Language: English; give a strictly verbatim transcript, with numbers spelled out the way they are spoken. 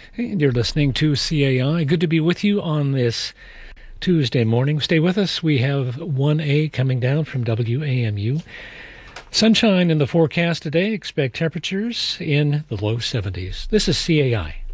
And you're listening to C A I. Good to be with you on this Tuesday morning. Stay with us. We have one A coming down from W A M U. Sunshine in the forecast today. Expect temperatures in the low seventies. This is C A I.